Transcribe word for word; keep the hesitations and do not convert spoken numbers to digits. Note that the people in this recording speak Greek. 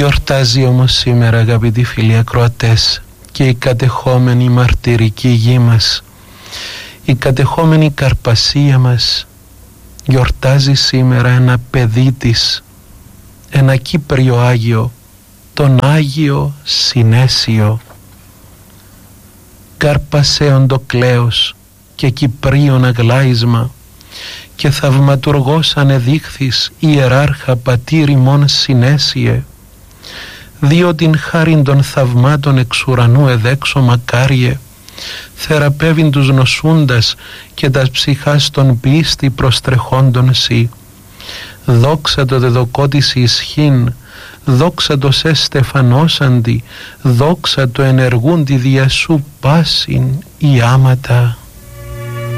Γιορτάζει όμως σήμερα, αγαπητοί φίλοι ακροατές, και η κατεχόμενη μαρτυρική γη μας, η κατεχόμενη Καρπασία μας. Γιορτάζει σήμερα ένα παιδί της, ένα Κύπριο Άγιο, τον Άγιο Συνέσιο. Καρπασέον το κλέος και Κυπρίον αγλάισμα, και θαυματουργός ανεδείχθης ιεράρχα πατήρ ημών Συνέσιε, διό την χάριν των θαυμάτων εξ ουρανού εδέξω μακάριε, θεραπεύειν τους νοσούντας και τας ψυχάς των πίστη προστρεχόντων σοι. Δόξα το δεδοκότης ισχύν, δόξα το σε στεφανώσαντι, δόξα το ενεργούντι δια σου πάσιν η άματα.